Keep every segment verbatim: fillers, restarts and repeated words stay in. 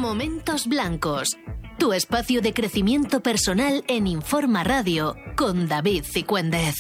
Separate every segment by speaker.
Speaker 1: Momentos Blancos, tu espacio de crecimiento personal en Informa Radio, con David Cicúendez.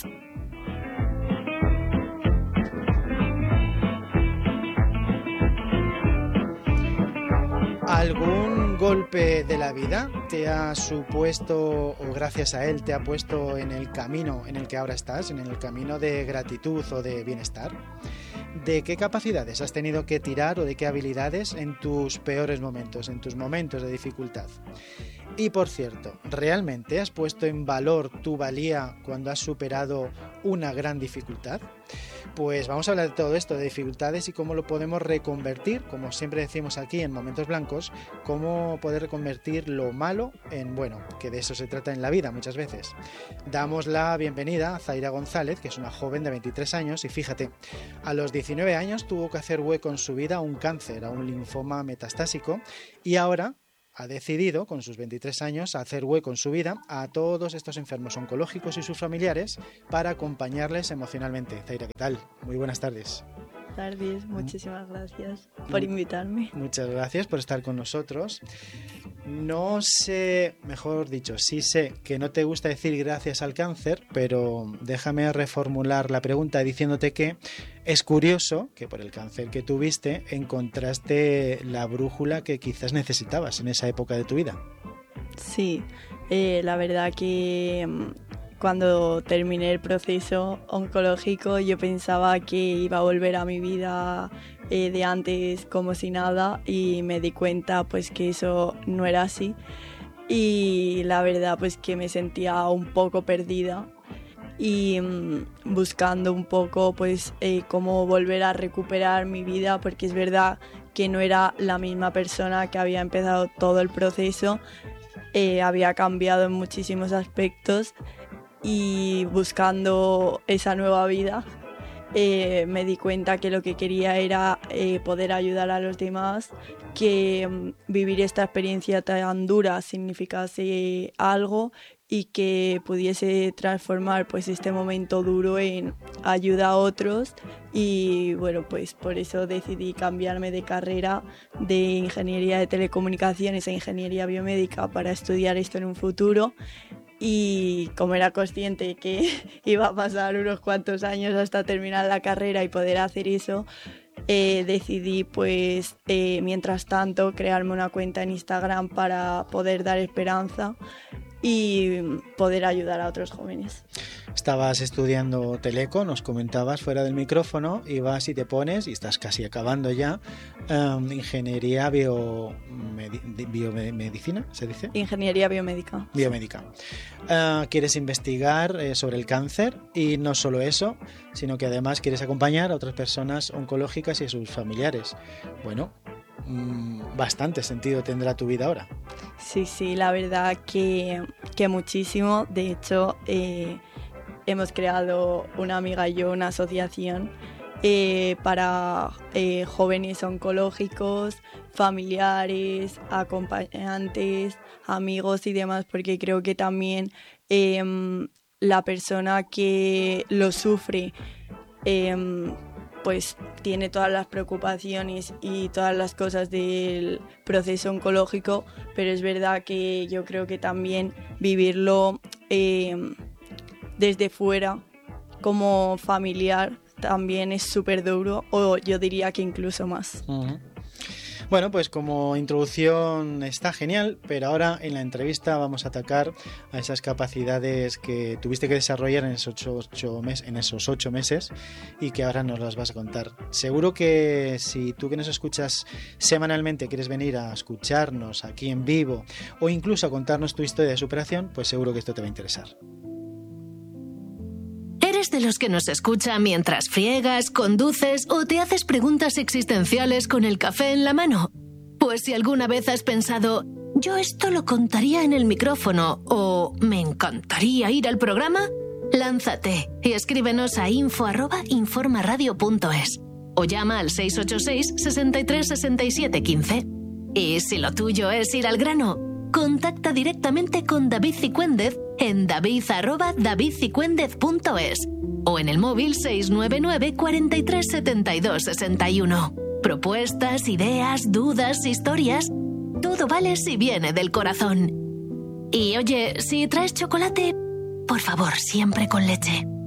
Speaker 2: ¿Algún golpe de la vida te ha supuesto, o gracias a él te ha puesto en el camino en el que ahora estás, en el camino de gratitud o de bienestar? ¿De qué capacidades has tenido que tirar o de qué habilidades en tus peores momentos, en tus momentos de dificultad? Y por cierto, ¿realmente has puesto en valor tu valía cuando has superado una gran dificultad? Pues vamos a hablar de todo esto, de dificultades y cómo lo podemos reconvertir, como siempre decimos aquí en Momentos Blancos, cómo poder reconvertir lo malo en bueno, que de eso se trata en la vida muchas veces. Damos la bienvenida a Zaira González, que es una joven de veintitrés años y fíjate, a los diecinueve años tuvo que hacer hueco en su vida a un cáncer, a un linfoma metastásico, y ahora ha decidido, con sus veintitrés años, hacer hueco en su vida a todos estos enfermos oncológicos y sus familiares para acompañarles emocionalmente. Zaira, ¿qué tal? Muy buenas tardes.
Speaker 3: Buenas tardes, muchísimas gracias por invitarme.
Speaker 2: Muchas gracias por estar con nosotros. No sé, mejor dicho, sí sé que no te gusta decir gracias al cáncer, pero déjame reformular la pregunta diciéndote que es curioso que por el cáncer que tuviste encontraste la brújula que quizás necesitabas en esa época de tu vida.
Speaker 3: Sí, eh, la verdad que cuando terminé el proceso oncológico yo pensaba que iba a volver a mi vida eh, de antes como si nada, y me di cuenta pues que eso no era así, y la verdad pues que me sentía un poco perdida y mmm, buscando un poco pues eh, cómo volver a recuperar mi vida, porque es verdad que no era la misma persona que había empezado todo el proceso, eh, había cambiado en muchísimos aspectos. Y buscando esa nueva vida, eh, me di cuenta que lo que quería era eh, poder ayudar a los demás, que um, vivir esta experiencia tan dura significase algo y que pudiese transformar pues este momento duro en ayuda a otros. Y bueno, pues por eso decidí cambiarme de carrera de ingeniería de telecomunicaciones a ingeniería biomédica para estudiar esto en un futuro. Y como era consciente que iba a pasar unos cuantos años hasta terminar la carrera y poder hacer eso, eh, decidí pues eh, mientras tanto crearme una cuenta en Instagram para poder dar esperanza y poder ayudar a otros jóvenes.
Speaker 2: Estabas estudiando teleco, nos comentabas fuera del micrófono, y vas y te pones, y estás casi acabando ya, um, ingeniería biomedi- biomedicina, ¿se dice?
Speaker 3: Ingeniería biomédica.
Speaker 2: Biomédica. Uh, quieres investigar eh, sobre el cáncer, y no solo eso, sino que además quieres acompañar a otras personas oncológicas y a sus familiares. Bueno, bastante sentido tendrá tu vida ahora.
Speaker 3: Sí, sí, la verdad que, que muchísimo. De hecho, eh, hemos creado una amiga y yo una asociación eh, para eh, jóvenes oncológicos, familiares, acompañantes, amigos y demás, porque creo que también eh, la persona que lo sufre eh, pues tiene todas las preocupaciones y todas las cosas del proceso oncológico, pero es verdad que yo creo que también vivirlo eh, desde fuera como familiar también es súper duro, o yo diría que incluso más.
Speaker 2: Uh-huh. Bueno, pues como introducción está genial, pero ahora en la entrevista vamos a atacar a esas capacidades que tuviste que desarrollar en esos ocho, mes, en esos ocho meses y que ahora nos las vas a contar. Seguro que si tú que nos escuchas semanalmente quieres venir a escucharnos aquí en vivo o incluso a contarnos tu historia de superación, pues seguro que esto te va a interesar.
Speaker 1: ¿Eres de los que nos escucha mientras friegas, conduces o te haces preguntas existenciales con el café en la mano? Pues si alguna vez has pensado, yo esto lo contaría en el micrófono o me encantaría ir al programa, lánzate y escríbenos a info arroba informaradio punto es o llama al seis ocho seis, sesenta y tres, sesenta y siete, quince. Y si lo tuyo es ir al grano, contacta directamente con David Cicúendez en david arroba davidcicúendez punto es o en el móvil seis nueve nueve, cuarenta y tres, setenta y dos, sesenta y uno. Propuestas, ideas, dudas, historias. todo vale si viene del corazón. Y oye, si traes chocolate, por favor, siempre con leche.